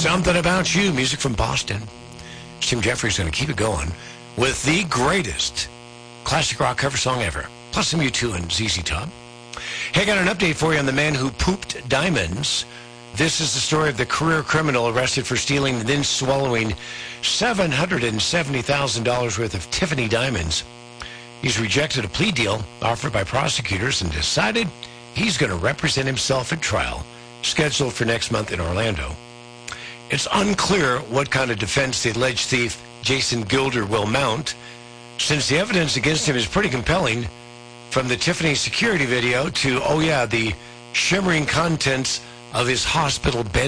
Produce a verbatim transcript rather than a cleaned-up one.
Something About You, music from Boston. Tim Jeffries going to keep it going with the greatest classic rock cover song ever, plus some U two and Z Z Top. Hey, I got an update for you on the man who pooped diamonds. This is the story of the career criminal arrested for stealing and then swallowing seven hundred seventy thousand dollars worth of Tiffany diamonds. He's rejected a plea deal offered by prosecutors and decided he's going to represent himself at trial, scheduled for next month in Orlando. It's unclear what kind of defense the alleged thief, Jason Gilder, will mount, since the evidence against him is pretty compelling, from the Tiffany security video to, oh yeah, the shimmering contents of his hospital bed